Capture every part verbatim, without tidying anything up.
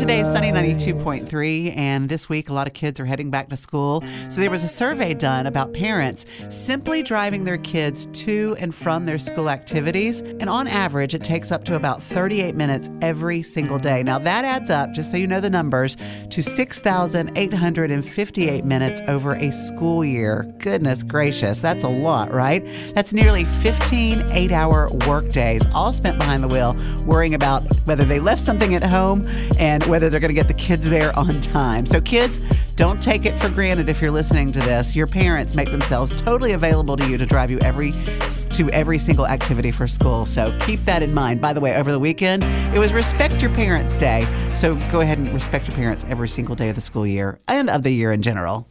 Today is Sunny ninety-two point three, and this week a lot of kids are heading back to school. So there was a survey done about parents simply driving their kids to and from their school activities. And on average, it takes up to about thirty-eight minutes every single day. Now that adds up, just so you know the numbers, to six thousand eight hundred fifty-eight minutes over a school year. Goodness gracious, that's a lot, right? That's nearly fifteen eight-hour work days, all spent behind the wheel, worrying about whether they left something at home and whether they're going to get the kids there on time. So kids, don't take it for granted if you're listening to this. Your parents make themselves totally available to you to drive you every to every single activity for school. So keep that in mind. By the way, over the weekend, it was Respect Your Parents Day. So go ahead and respect your parents every single day of the school year and of the year in general.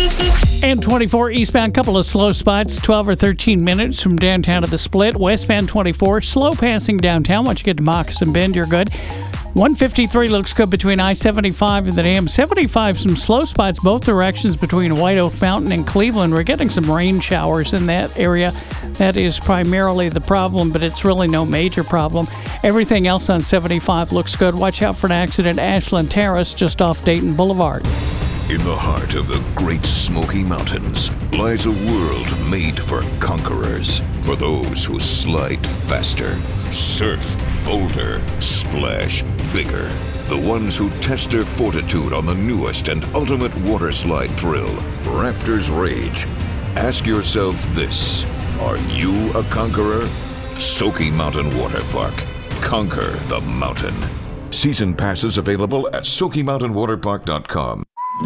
And twenty-four eastbound, couple of slow spots, twelve or thirteen minutes from downtown to the Split. Westbound twenty-four, slow passing downtown. Once you get to Moccasin Bend, you're good. one fifty-three looks good between I seventy-five and the A M seventy-five. Some slow spots both directions between White Oak Mountain and Cleveland. We're getting some rain showers in that area. That is primarily the problem, but it's really no major problem. Everything else on seventy-five looks good. Watch out for an accident at Ashland Terrace just off Dayton Boulevard. In the heart of the Great Smoky Mountains lies a world made for conquerors, for those who slide faster, surf bolder, splash bigger, the ones who test their fortitude on the newest and ultimate water slide thrill, Rafters Rage. Ask yourself this: are you a conqueror? Soaky Mountain Water Park. Conquer the mountain. Season passes available at soaky mountain water park dot com.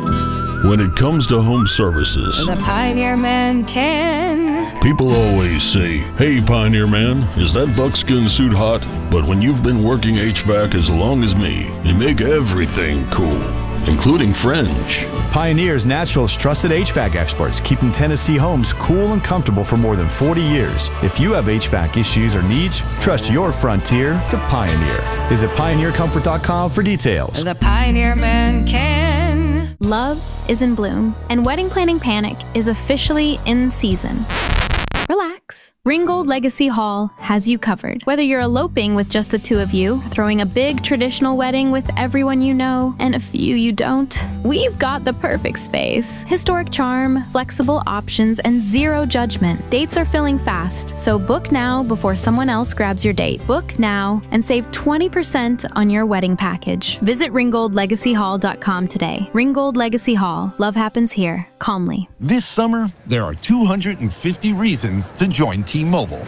When it comes to home services, the Pioneer Man can. People always say, "Hey, Pioneer Man, is that buckskin suit hot?" But when you've been working H V A C as long as me, you make everything cool, including French. Pioneer's Naturals trusted H V A C experts, keeping Tennessee homes cool and comfortable for more than forty years. If you have H V A C issues or needs, trust your frontier to Pioneer. Visit pioneer comfort dot com for details. The Pioneer Man can. Love is in bloom, and wedding planning panic is officially in season. Relax. Ringgold Legacy Hall has you covered. Whether you're eloping with just the two of you, throwing a big traditional wedding with everyone you know, and a few you don't, we've got the perfect space. Historic charm, flexible options, and zero judgment. Dates are filling fast, so book now before someone else grabs your date. Book now and save twenty percent on your wedding package. Visit ringgold legacy hall dot com today. Ringgold Legacy Hall. Love happens here, calmly. This summer, there are two hundred fifty reasons to join T-Mobile.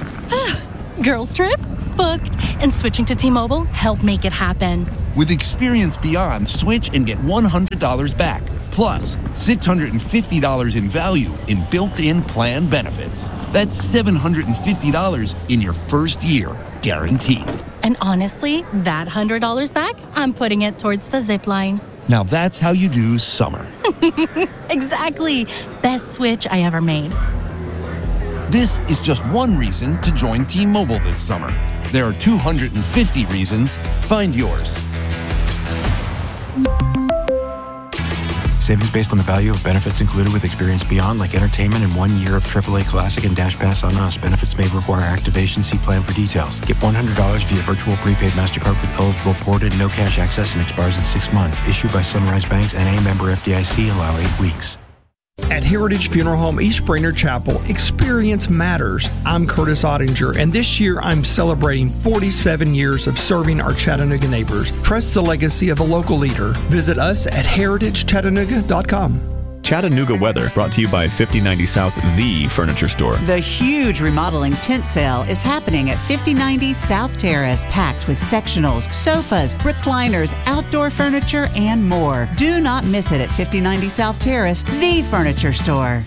Girls trip? Booked. And switching to T-Mobile helped make it happen. With Experience Beyond, switch and get one hundred dollars back. Plus, six hundred fifty dollars in value in built-in plan benefits. That's seven hundred fifty dollars in your first year, guaranteed. And honestly, that one hundred dollars back, I'm putting it towards the zip line. Now that's how you do summer. Exactly. Best switch I ever made. This is just one reason to join T-Mobile this summer. There are two hundred fifty reasons. Find yours. Savings based on the value of benefits included with Experience Beyond, like entertainment and one year of triple A Classic and Dash Pass on Us. Benefits may require activation. See plan for details. Get one hundred dollars via virtual prepaid MasterCard with eligible port and no cash access, and expires in six months. Issued by Sunrise Banks, N A, member F D I C. Allow eight weeks. At Heritage Funeral Home East Brainerd Chapel, experience matters. I'm Curtis Ottinger, and this year I'm celebrating forty-seven years of serving our Chattanooga neighbors. Trust the legacy of a local leader. Visit us at heritage chattanooga dot com. Chattanooga weather brought to you by fifty ninety South, the furniture store. The huge remodeling tent sale is happening at fifty ninety South Terrace, packed with sectionals, sofas, recliners, outdoor furniture, and more. Do not miss it at fifty ninety South Terrace, the furniture store.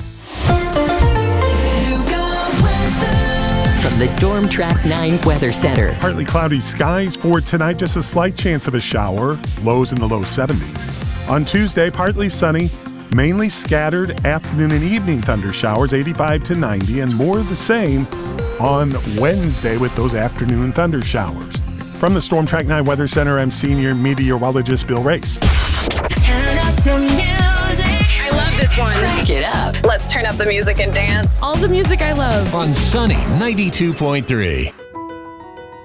From the Storm Track nine Weather Center. Partly cloudy skies for tonight, just a slight chance of a shower, lows in the low seventies. On Tuesday, partly sunny, mainly scattered afternoon and evening thunder showers, eighty-five to ninety, and more of the same on Wednesday with those afternoon thunder showers. From the Storm Track nine Weather Center, I'm senior meteorologist Bill Race. Turn up the music. I love this one. Crank it up. Let's turn up the music and dance. All the music I love. On Sunny ninety-two point three.